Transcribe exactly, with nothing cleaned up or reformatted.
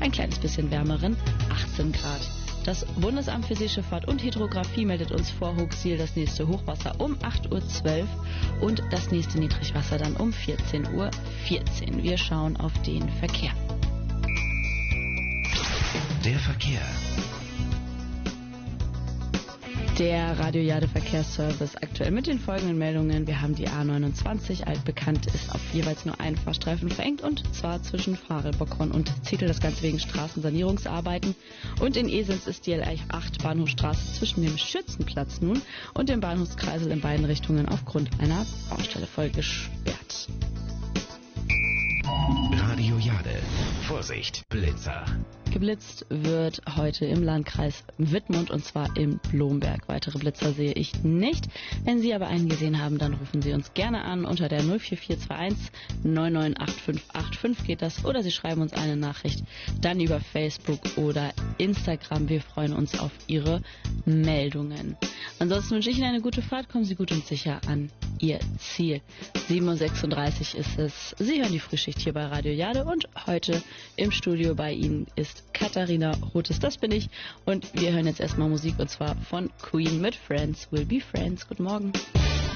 ein kleines bisschen wärmeren achtzehn Grad. Das Bundesamt für Seeschifffahrt und Hydrographie meldet uns vor Hooksiel das nächste Hochwasser um acht Uhr zwölf und das nächste Niedrigwasser dann um vierzehn Uhr vierzehn. Wir schauen auf den Verkehr. Der Verkehr. Der Radio Jade Verkehrsservice aktuell mit den folgenden Meldungen. Wir haben die A neunundzwanzig, altbekannt, ist auf jeweils nur einen Fahrstreifen verengt und zwar zwischen Farel-Bockhorn und Zittel, das Ganze wegen Straßensanierungsarbeiten. Und in Esens ist die L acht Bahnhofstraße zwischen dem Schützenplatz nun und dem Bahnhofskreisel in beiden Richtungen aufgrund einer Baustelle voll gesperrt. Radio Jade. Vorsicht, Blitzer. Geblitzt wird heute im Landkreis Wittmund und zwar in Blomberg. Weitere Blitzer sehe ich nicht. Wenn Sie aber einen gesehen haben, dann rufen Sie uns gerne an. Unter der null vier vier zwei eins neun neun acht fünf acht fünf geht das. Oder Sie schreiben uns eine Nachricht dann über Facebook oder Instagram. Wir freuen uns auf Ihre Meldungen. Ansonsten wünsche ich Ihnen eine gute Fahrt. Kommen Sie gut und sicher an Ihr Ziel. sieben Uhr sechsunddreißig ist es. Sie hören die Frühschicht hier bei Radio Jade und heute im Studio bei Ihnen ist Katharina Rotes, das bin ich. Und wir hören jetzt erstmal Musik und zwar von Queen mit Friends Will Be Friends. Guten Morgen.